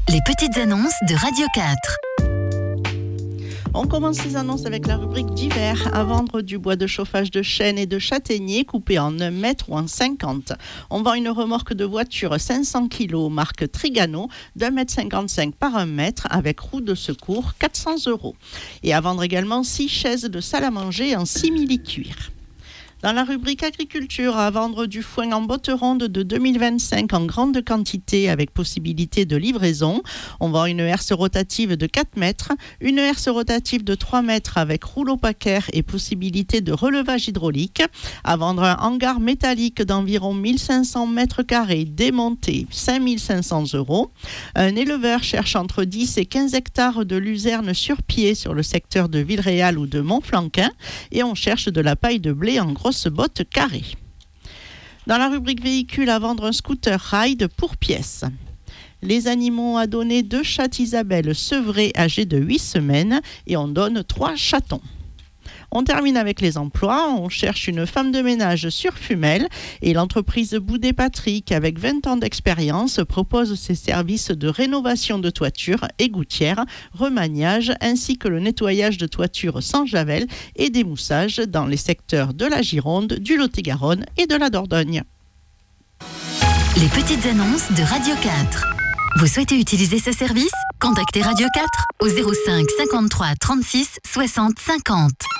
Les petites annonces de Radio 4. On commence ces annonces avec la rubrique d'hiver. À vendre du bois de chauffage de chêne et de châtaignier coupé en 1 mètre ou en 50. On vend une remorque de voiture 500 kg marque Trigano d'1,55 m par 1 mètre avec roue de secours 400 €. Et à vendre également 6 chaises de salle à manger en simili-cuir. Dans la rubrique agriculture, à vendre du foin en botte ronde de 2025 en grande quantité avec possibilité de livraison. On vend une herse rotative de 4 mètres, une herse rotative de 3 mètres avec rouleau paquaire et possibilité de relevage hydraulique. À vendre un hangar métallique d'environ 1500 mètres carrés démonté, 5500 €. Un éleveur cherche entre 10 et 15 hectares de luzerne sur pied sur le secteur de Villeréal ou de Montflanquin. Et on cherche de la paille de blé en grosse botte carrée. Dans la rubrique véhicule, à vendre un scooter ride pour pièces. Les animaux à donner 2 chattes Isabelle sevrées âgées de 8 semaines et on donne 3 chatons. On termine avec les emplois. On cherche une femme de ménage sur Fumel et l'entreprise Boudet-Patrick, avec 20 ans d'expérience, propose ses services de rénovation de toiture et gouttières, remaniage ainsi que le nettoyage de toiture sans javel et démoussage dans les secteurs de la Gironde, du Lot-et-Garonne et de la Dordogne. Les petites annonces de Radio 4. Vous souhaitez utiliser ce service ? Contactez Radio 4 au 05 53 36 60 50.